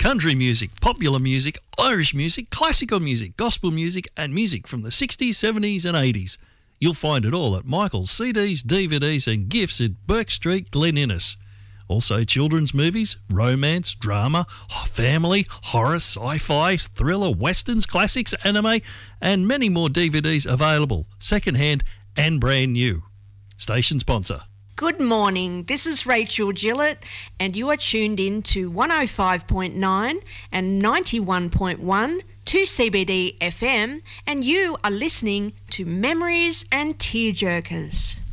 country music, popular music, Irish music, classical music, gospel music and music from the 60s, 70s and 80s. You'll find it all at Michael's CDs, DVDs and gifts at Burke Street, Glen Innes. Also children's movies, romance, drama, family, horror, sci-fi, thriller, westerns, classics, anime and many more DVDs available, second-hand and brand new. Station sponsor. Good morning, this is Rachel Gillett and you are tuned in to 105.9 and 91.1 2CBD FM and you are listening to Memories and Tearjerkers.